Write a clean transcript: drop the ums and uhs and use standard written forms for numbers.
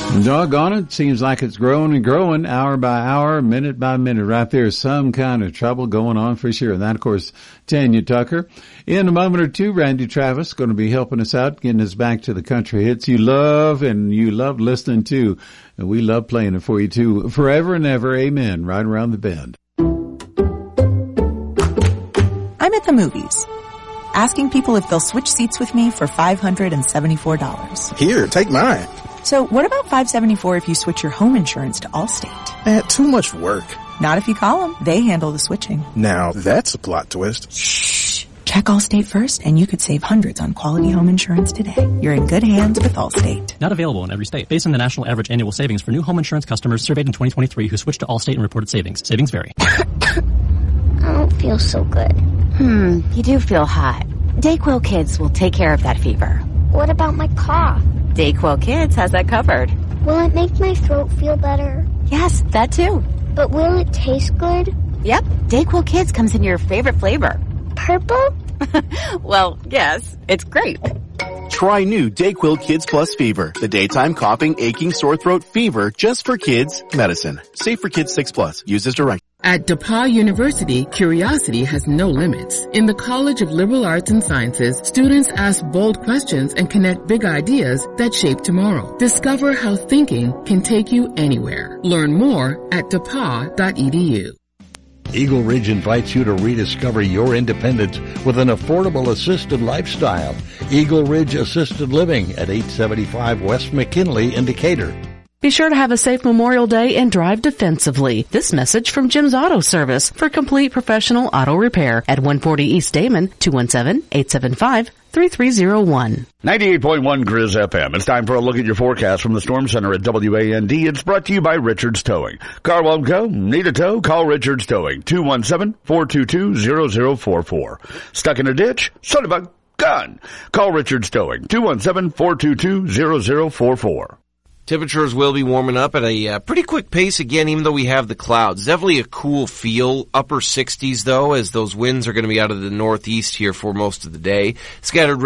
Doggone it, seems like it's growing and growing, hour by hour, minute by minute. Right there's some kind of trouble going on for sure. And that, of course, Tanya Tucker. In a moment or two, Randy Travis going to be helping us out, getting us back to the country hits you love and you love listening to. And we love playing it for you too. Forever and ever, amen, right around the bend. I'm at the movies, asking people if they'll switch seats with me for $574. Here, take mine. So what about $574 if you switch your home insurance to Allstate? Too much work. Not if you call them. They handle the switching. Now that's a plot twist. Shh. Check Allstate first and you could save hundreds on quality home insurance today. You're in good hands with Allstate. Not available in every state. Based on the national average annual savings for new home insurance customers surveyed in 2023 who switched to Allstate and reported savings. Savings vary. I don't feel so good. You do feel hot. DayQuil Kids will take care of that fever. What about my cough? DayQuil Kids has that covered. Will it make my throat feel better? Yes, that too. But will it taste good? Yep, DayQuil Kids comes in your favorite flavor. Purple? Well, yes, it's grape. Try new DayQuil Kids Plus Fever, the daytime coughing, aching, sore throat fever just for kids medicine. Safe for kids 6+. Use as directed. At DePauw University, curiosity has no limits. In the College of Liberal Arts and Sciences, students ask bold questions and connect big ideas that shape tomorrow. Discover how thinking can take you anywhere. Learn more at depaw.edu. Eagle Ridge invites you to rediscover your independence with an affordable assisted lifestyle. Eagle Ridge Assisted Living at 875 West McKinley in Decatur. Be sure to have a safe Memorial Day and drive defensively. This message from Jim's Auto Service for complete professional auto repair at 140 East Damon, 217-875-3301. 98.1 Grizz FM. It's time for a look at your forecast from the Storm Center at WAND. It's brought to you by Richards Towing. Car won't go? Need a tow? Call Richards Towing. 217-422-0044. Stuck in a ditch? Son of a gun! Call Richards Towing. 217-422-0044. Temperatures will be warming up at a pretty quick pace again, even though we have the clouds. Definitely a cool feel. Upper 60s, though, as those winds are going to be out of the northeast here for most of the day. Scattered